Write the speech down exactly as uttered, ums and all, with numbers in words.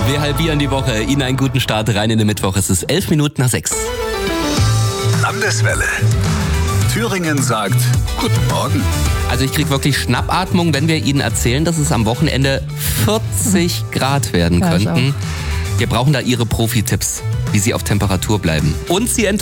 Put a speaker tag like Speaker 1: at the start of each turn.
Speaker 1: Wir halbieren die Woche. Ihnen einen guten Start rein in den Mittwoch. Es ist elf Minuten nach sechs.
Speaker 2: Landeswelle. Thüringen sagt Guten Morgen.
Speaker 1: Also ich kriege wirklich Schnappatmung, wenn wir Ihnen erzählen, dass es am Wochenende vierzig Grad werden
Speaker 3: Ja, ich
Speaker 1: könnten. Wir brauchen da Ihre Profi-Tipps, wie Sie auf Temperatur bleiben. Und Sie